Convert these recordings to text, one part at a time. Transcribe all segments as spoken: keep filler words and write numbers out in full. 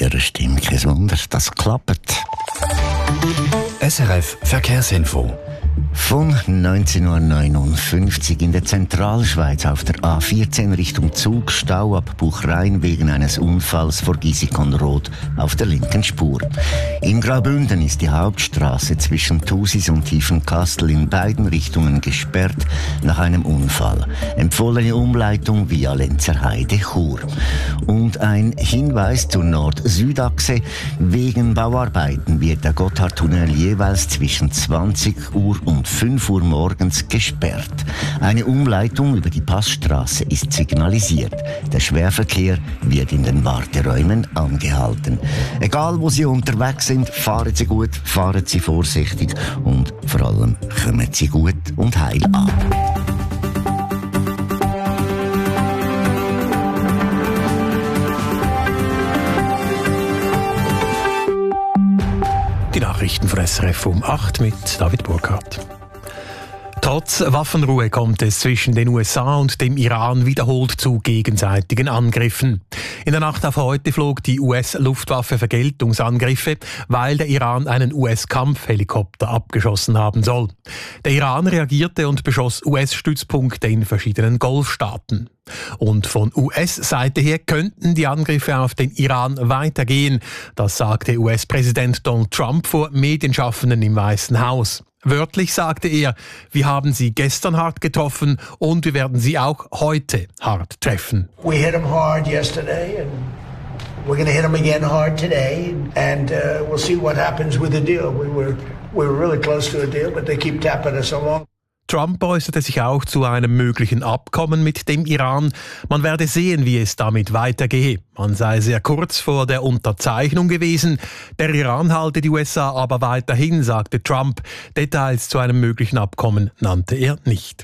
dieser Stimme. Kein Wunder, das klappt. S R F Verkehrsinfo. Von neunzehnhundertneunundfünfzig in der Zentralschweiz auf der A vierzehn Richtung Zug, Stau ab Buchrein wegen eines Unfalls vor Giesikonroth auf der linken Spur. In Graubünden ist die Hauptstraße zwischen Thusis und Tiefenkastel in beiden Richtungen gesperrt nach einem Unfall. Empfohlene Umleitung via Lenzerheide Chur. Und ein Hinweis zur Nord-Süd-Achse: Wegen Bauarbeiten wird der Gotthardtunnel jeweils zwischen zwanzig Uhr und fünf Uhr morgens gesperrt. Eine Umleitung über die Passstraße ist signalisiert. Der Schwerverkehr wird in den Warteräumen angehalten. Egal wo Sie unterwegs sind, fahren Sie gut, fahren Sie vorsichtig und vor allem kommen Sie gut und heil an. Die Nachrichten von S R F um acht mit David Burkhardt. Trotz Waffenruhe kommt es zwischen den U S A und dem Iran wiederholt zu gegenseitigen Angriffen. In der Nacht auf heute flog die U S-Luftwaffe Vergeltungsangriffe, weil der Iran einen U S-Kampfhelikopter abgeschossen haben soll. Der Iran reagierte und beschoss U S-Stützpunkte in verschiedenen Golfstaaten. Und von U S-Seite her könnten die Angriffe auf den Iran weitergehen. Das sagte U S-Präsident Donald Trump vor Medienschaffenden im Weißen Haus. Wörtlich sagte er: Wir haben sie gestern hart getroffen und wir werden sie auch heute hart treffen. We hit them hard yesterday and we're going to hit them again hard today and uh, we'll see what happens with the deal. We were we were really close to a deal, but they keep tapping us along. Trump äußerte sich auch zu einem möglichen Abkommen mit dem Iran. Man werde sehen, wie es damit weitergehe. Man sei sehr kurz vor der Unterzeichnung gewesen. Der Iran halte die U S A aber weiterhin, sagte Trump. Details zu einem möglichen Abkommen nannte er nicht.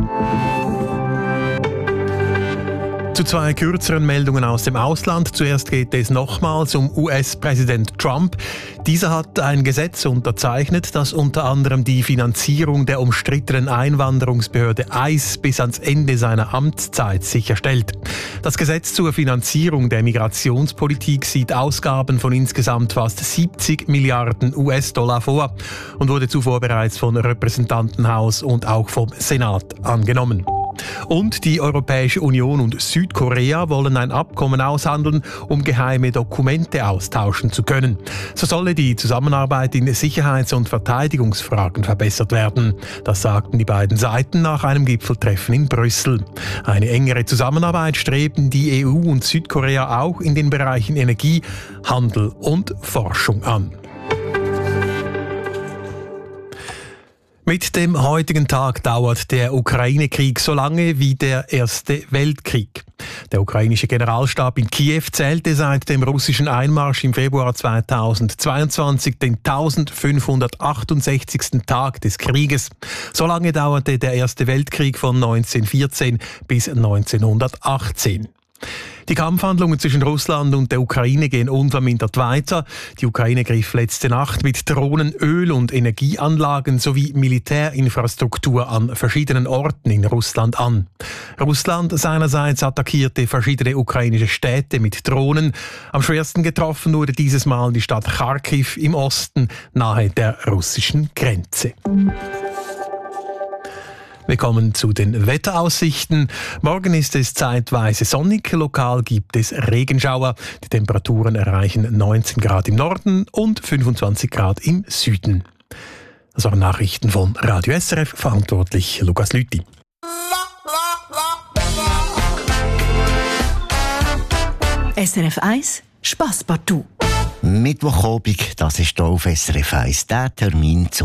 Zu zwei kürzeren Meldungen aus dem Ausland. Zuerst geht es nochmals um U S-Präsident Trump. Dieser hat ein Gesetz unterzeichnet, das unter anderem die Finanzierung der umstrittenen Einwanderungsbehörde ICE bis ans Ende seiner Amtszeit sicherstellt. Das Gesetz zur Finanzierung der Migrationspolitik sieht Ausgaben von insgesamt fast siebzig Milliarden U S-Dollar vor und wurde zuvor bereits vom Repräsentantenhaus und auch vom Senat angenommen. Und die Europäische Union und Südkorea wollen ein Abkommen aushandeln, um geheime Dokumente austauschen zu können. So solle die Zusammenarbeit in Sicherheits- und Verteidigungsfragen verbessert werden. Das sagten die beiden Seiten nach einem Gipfeltreffen in Brüssel. Eine engere Zusammenarbeit streben die E U und Südkorea auch in den Bereichen Energie, Handel und Forschung an. Mit dem heutigen Tag dauert der Ukraine-Krieg so lange wie der Erste Weltkrieg. Der ukrainische Generalstab in Kiew zählte seit dem russischen Einmarsch im Februar zweitausendzweiundzwanzig den eintausendfünfhundertachtundsechzigsten Tag des Krieges. So lange dauerte der Erste Weltkrieg von neunzehnhundertvierzehn bis neunzehnhundertachtzehn. Die Kampfhandlungen zwischen Russland und der Ukraine gehen unvermindert weiter. Die Ukraine griff letzte Nacht mit Drohnen, Öl- und Energieanlagen sowie Militärinfrastruktur an verschiedenen Orten in Russland an. Russland seinerseits attackierte verschiedene ukrainische Städte mit Drohnen. Am schwersten getroffen wurde dieses Mal die Stadt Charkiw im Osten, nahe der russischen Grenze. Wir kommen zu den Wetteraussichten. Morgen ist es zeitweise sonnig, lokal gibt es Regenschauer. Die Temperaturen erreichen neunzehn Grad im Norden und fünfundzwanzig Grad im Süden. Das waren Nachrichten von Radio S R F, verantwortlich Lukas Lüthi. S R F eins Spass partout. Mittwochabend, das ist hier auf S R F eins der Termin zum